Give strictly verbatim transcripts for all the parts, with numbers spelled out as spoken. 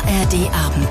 R D Abend.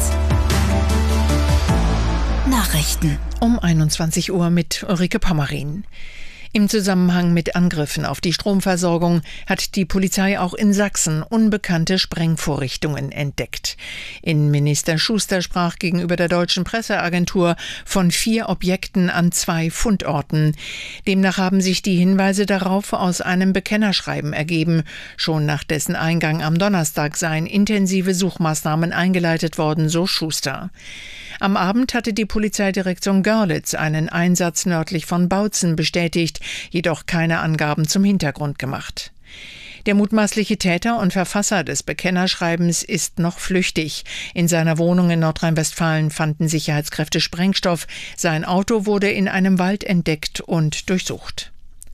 Nachrichten. Um einundzwanzig Uhr mit Ulrike Pommerin. Im Zusammenhang mit Angriffen auf die Stromversorgung hat die Polizei auch in Sachsen unbekannte Sprengvorrichtungen entdeckt. Innenminister Schuster sprach gegenüber der deutschen Presseagentur von vier Objekten an zwei Fundorten. Demnach haben sich die Hinweise darauf aus einem Bekennerschreiben ergeben. Schon nach dessen Eingang am Donnerstag seien intensive Suchmaßnahmen eingeleitet worden, so Schuster. Am Abend hatte die Polizeidirektion Görlitz einen Einsatz nördlich von Bautzen bestätigt, jedoch keine Angaben zum Hintergrund gemacht. Der mutmaßliche Täter und Verfasser des Bekennerschreibens ist noch flüchtig. In seiner Wohnung in Nordrhein-Westfalen fanden Sicherheitskräfte Sprengstoff. Sein Auto wurde in einem Wald entdeckt und durchsucht.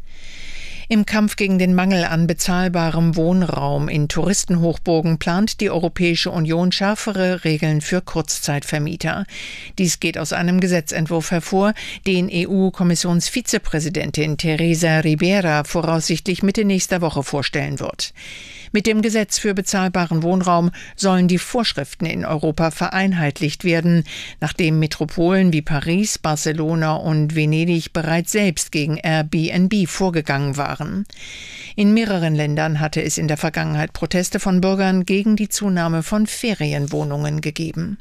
Im Kampf gegen den Mangel an bezahlbarem Wohnraum in Touristenhochburgen plant die Europäische Union schärfere Regeln für Kurzzeitvermieter. Dies geht aus einem Gesetzentwurf hervor, den E U-Kommissionsvizepräsidentin Teresa Ribera voraussichtlich Mitte nächster Woche vorstellen wird. Mit dem Gesetz für bezahlbaren Wohnraum sollen die Vorschriften in Europa vereinheitlicht werden, nachdem Metropolen wie Paris, Barcelona und Venedig bereits selbst gegen Airbnb vorgegangen waren. In mehreren Ländern hatte es in der Vergangenheit Proteste von Bürgern gegen die Zunahme von Ferienwohnungen gegeben.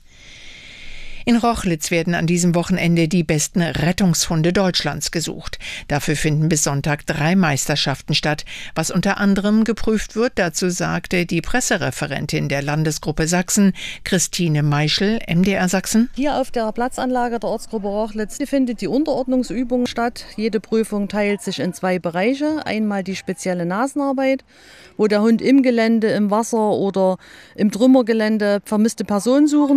In Rochlitz werden an diesem Wochenende die besten Rettungshunde Deutschlands gesucht. Dafür finden bis Sonntag drei Meisterschaften statt, was unter anderem geprüft wird. Dazu sagte die Pressereferentin der Landesgruppe Sachsen, Christine Meischel, M D R Sachsen. Hier auf der Platzanlage der Ortsgruppe Rochlitz findet die Unterordnungsübung statt. Jede Prüfung teilt sich in zwei Bereiche. Einmal die spezielle Nasenarbeit, wo der Hund im Gelände, im Wasser oder im Trümmergelände vermisste Personen suchen